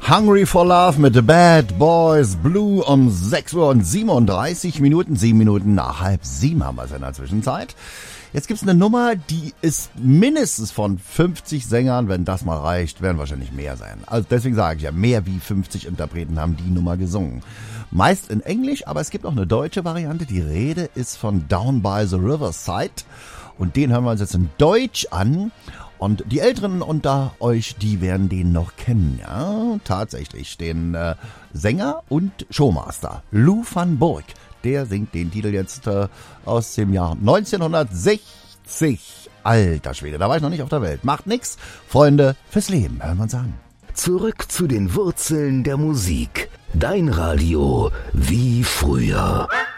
Hungry for Love mit The Bad Boys Blue um 6 Uhr und 37 Minuten. 7 Minuten nach 6:30 haben wir es in der Zwischenzeit. Jetzt gibt's eine Nummer, die ist mindestens von 50 Sängern, wenn das mal reicht, werden wahrscheinlich mehr sein. Also deswegen sage ich ja, mehr wie 50 Interpreten haben die Nummer gesungen. Meist in Englisch, aber es gibt auch eine deutsche Variante. Die Rede ist von Down by the Riverside und den hören wir uns jetzt in Deutsch an. Und die Älteren unter euch, die werden den noch kennen, ja, tatsächlich, den Sänger und Showmaster Lou van Burg. Der singt den Titel jetzt aus dem Jahr 1960. Alter Schwede, da war ich noch nicht auf der Welt. Macht nix, Freunde fürs Leben, hören wir uns an. Zurück zu den Wurzeln der Musik. Dein Radio wie früher.